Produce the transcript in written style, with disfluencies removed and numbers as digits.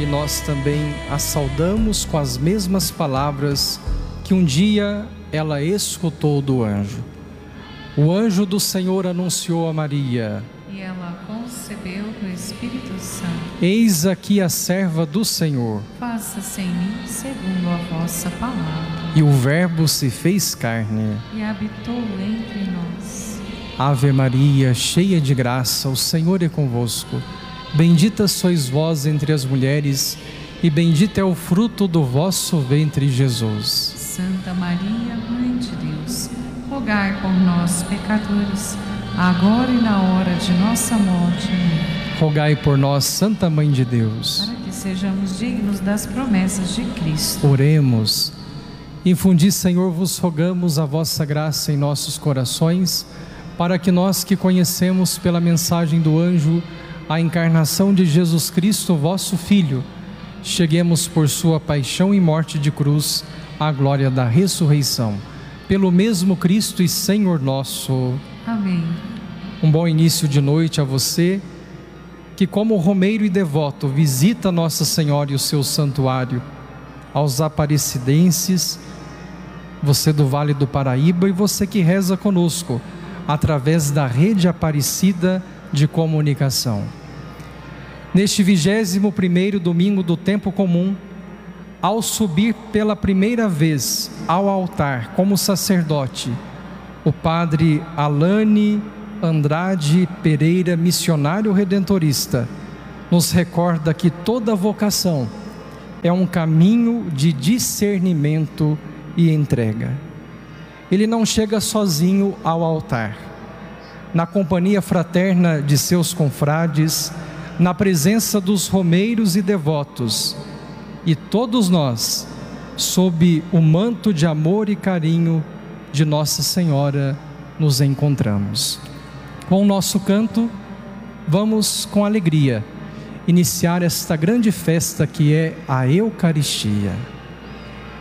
e nós também a saudamos com as mesmas palavras que um dia ela escutou do anjo. O anjo do Senhor anunciou a Maria: e ela concebeu do Espírito Santo. Eis aqui a serva do Senhor. Faça-se em mim segundo a vossa palavra. E o Verbo se fez carne e habitou entre nós. Ave Maria, cheia de graça, o Senhor é convosco. Bendita sois vós entre as mulheres, e bendito é o fruto do vosso ventre, Jesus. Santa Maria, Mãe de Deus, rogai por nós, pecadores, agora e na hora de nossa morte. Amém. Rogai por nós, Santa Mãe de Deus, para que sejamos dignos das promessas de Cristo. Oremos. Infundi, Senhor, vos rogamos a vossa graça em nossos corações, para que nós que conhecemos pela mensagem do anjo a encarnação de Jesus Cristo, vosso Filho, cheguemos por sua paixão e morte de cruz à glória da ressurreição. Pelo mesmo Cristo e Senhor nosso. Amém. Um bom início de noite a você, que como romeiro e devoto visita Nossa Senhora e o seu santuário, aos aparecidenses, você do Vale do Paraíba e você que reza conosco, através da Rede Aparecida de Comunicação. Neste 21º domingo do tempo comum, ao subir pela primeira vez ao altar como sacerdote, o padre Alane Andrade Pereira, missionário redentorista, nos recorda que toda vocação é um caminho de discernimento e entrega. Ele não chega sozinho ao altar. Na companhia fraterna de seus confrades, na presença dos romeiros e devotos, e todos nós, sob o manto de amor e carinho de Nossa Senhora, nos encontramos. Com o nosso canto, vamos com alegria iniciar esta grande festa que é a Eucaristia.